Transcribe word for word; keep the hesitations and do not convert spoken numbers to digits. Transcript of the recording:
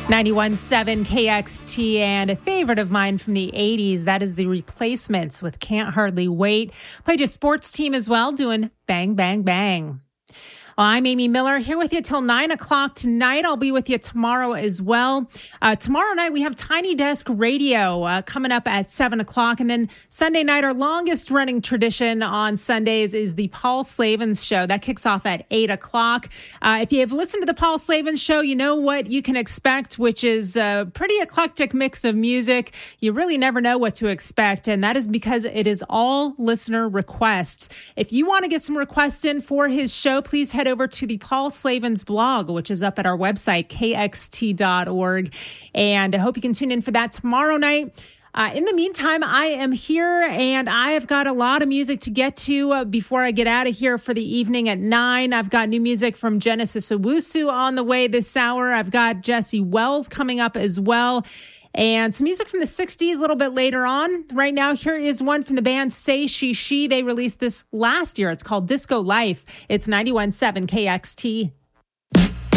ninety-one point seven K X T, and a favorite of mine from the eighties, that is The Replacements with Can't Hardly Wait. Played your sports team as well, doing Bang, Bang, Bang. Well, I'm Amy Miller, here with you till nine o'clock tonight. I'll be with you tomorrow as well. Uh, tomorrow night, we have Tiny Desk Radio uh, coming up at seven o'clock. And then Sunday night, our longest running tradition on Sundays is the Paul Slavens Show. That kicks off at eight o'clock. Uh, if you have listened to the Paul Slavens Show, you know what you can expect, which is a pretty eclectic mix of music. You really never know what to expect, and that is because it is all listener requests. If you want to get some requests in for his show, please head over to the Paul Slavens blog, which is up at our website, K X T dot org. And I hope you can tune in for that tomorrow night. Uh, in the meantime, I am here and I have got a lot of music to get to uh, before I get out of here for the evening at nine. I've got new music from Genesis Owusu on the way this hour. I've got Jesse Wells coming up as well. And some music from the sixties a little bit later on. Right now, here is one from the band Say She She. They released this last year. It's called Disco Life. It's ninety-one point seven K X T.